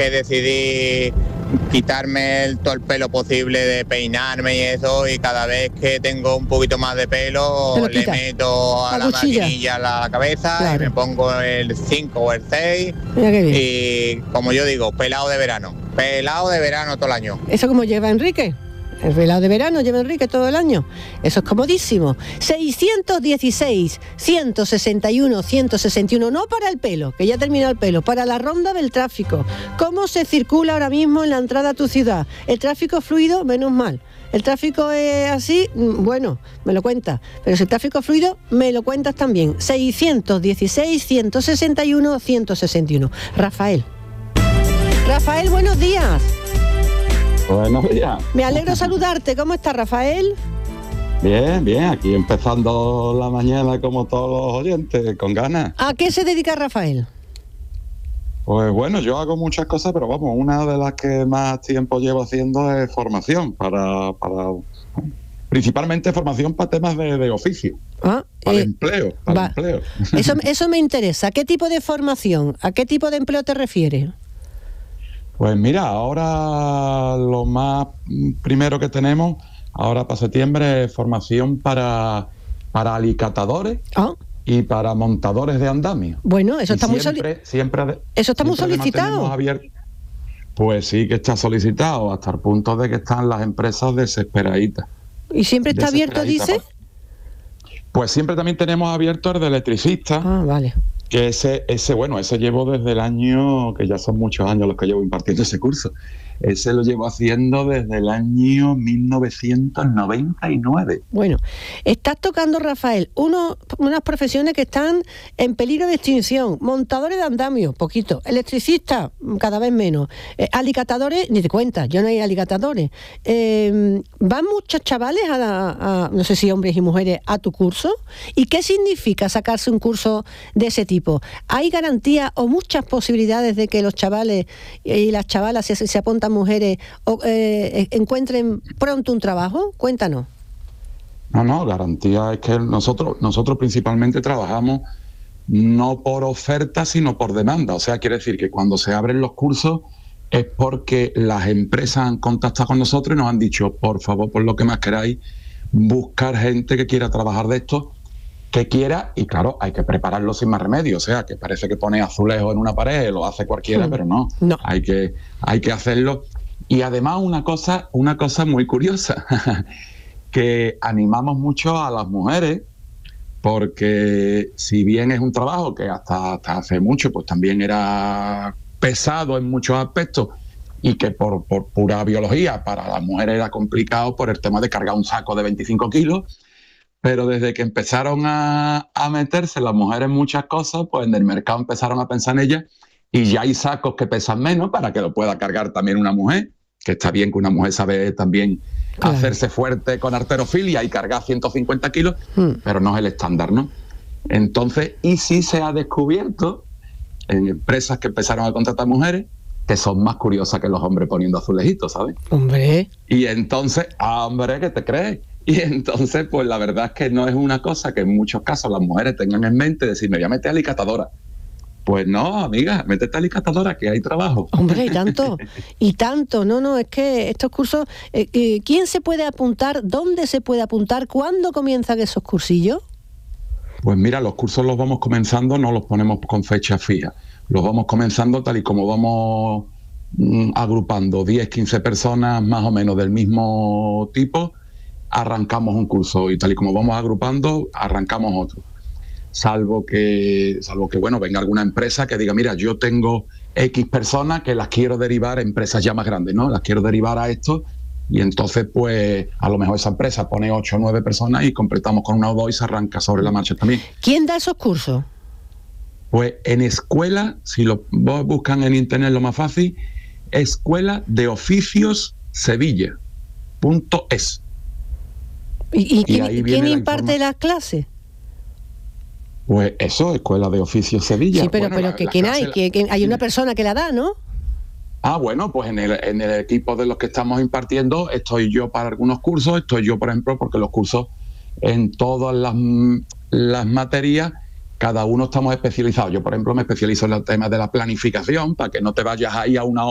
que decidí quitarme todo el pelo posible, de peinarme y eso, y cada vez que tengo un poquito más de pelo le meto a la maquinilla a la cabeza, claro, y me pongo el 5 o el 6 y, como yo digo, pelado de verano todo el año. ¿Eso como lleva Enrique? El pelado de verano lleva Enrique todo el año. Eso es comodísimo. 616, 161, 161, no para el pelo, que ya termina el pelo, para la ronda del tráfico. ¿Cómo se circula ahora mismo en la entrada a tu ciudad? ¿El tráfico es fluido? Menos mal. ¿El tráfico es así? Bueno, me lo cuentas. Pero si el tráfico es fluido, me lo cuentas también. 616, 161, 161. Rafael, buenos días. Buenos días. Me alegro saludarte. ¿Cómo estás, Rafael? Bien, aquí empezando la mañana como todos los oyentes, con ganas. ¿A qué se dedica Rafael? Pues bueno, yo hago muchas cosas, pero vamos, una de las que más tiempo llevo haciendo es formación, para principalmente formación para temas de oficio, para empleo. Eso me interesa. ¿Qué tipo de formación? ¿A qué tipo de empleo te refieres? Pues mira, ahora lo más primero que tenemos, ahora para septiembre, es formación para alicatadores y para montadores de andamio. Bueno, eso está muy solicitado. Pues sí que está solicitado, hasta el punto de que están las empresas desesperaditas. ¿Y siempre está abierto, dice? Pues siempre también tenemos abierto el de electricista. Vale. Que ese llevo desde el año, que ya son muchos años los que llevo impartiendo ese curso. Ese lo llevo haciendo desde el año 1999. Bueno, estás tocando, Rafael, unas profesiones que están en peligro de extinción. Montadores de andamio, poquito. Electricistas, cada vez menos. Alicatadores, ni te cuentas, yo no hay alicatadores. ¿Van muchos chavales no sé si hombres y mujeres, a tu curso? ¿Y qué significa sacarse un curso de ese tipo? ¿Hay garantía o muchas posibilidades de que los chavales y las chavalas, si se apuntan mujeres, encuentren pronto un trabajo? Cuéntanos. No, garantía es que nosotros principalmente trabajamos no por oferta, sino por demanda. O sea, quiere decir que cuando se abren los cursos es porque las empresas han contactado con nosotros y nos han dicho, por favor, por lo que más queráis, buscar gente que quiera trabajar de esto, que quiera, y claro, hay que prepararlo sin más remedio. O sea, que parece que pone azulejo en una pared, lo hace cualquiera, pero no. Hay que hacerlo. Y además una cosa muy curiosa, que animamos mucho a las mujeres, porque si bien es un trabajo que hasta hace mucho pues también era pesado en muchos aspectos, y que por pura biología para las mujeres era complicado por el tema de cargar un saco de 25 kilos, pero desde que empezaron a meterse las mujeres en muchas cosas, pues en el mercado empezaron a pensar en ellas, y ya hay sacos que pesan menos para que lo pueda cargar también una mujer, que está bien que una mujer sabe también hacerse fuerte con halterofilia y cargar 150 kilos, pero no es el estándar, ¿no? Entonces, y sí se ha descubierto en empresas que empezaron a contratar mujeres que son más curiosas que los hombres poniendo azulejitos, ¿sabes? Hombre. Y entonces, hombre, ¿qué te crees? Y entonces, pues la verdad es que no es una cosa que en muchos casos las mujeres tengan en mente, decir, me voy a meter alicatadora. Pues no, amiga, métete alicatadora, que hay trabajo. Hombre, y tanto. No, es que estos cursos, ¿quién se puede apuntar? ¿Dónde se puede apuntar? ¿Cuándo comienzan esos cursillos? Pues mira, los cursos los vamos comenzando, no los ponemos con fecha fija. Los vamos comenzando tal y como vamos agrupando 10, 15 personas más o menos del mismo tipo, arrancamos un curso, y tal y como vamos agrupando, arrancamos otro. Salvo que bueno, venga alguna empresa que diga, mira, yo tengo X personas que las quiero derivar a empresas ya más grandes, ¿no? Las quiero derivar a esto, y entonces pues a lo mejor esa empresa pone 8 o 9 personas y completamos con 1 o 2 y se arranca sobre la marcha también. ¿Quién da esos cursos? Pues en escuela, si lo buscan en internet lo más fácil, Escuela de Oficios Sevilla.es. ¿Y quién imparte las clases? Pues eso, Escuela de Oficios Sevilla. Sí, pero ¿quién hay? Hay una persona que la da, ¿no? Bueno, pues en el equipo de los que estamos impartiendo estoy yo para algunos cursos, estoy yo, por ejemplo, porque los cursos en todas las materias, cada uno estamos especializados. Yo, por ejemplo, me especializo en el tema de la planificación, para que no te vayas ahí a una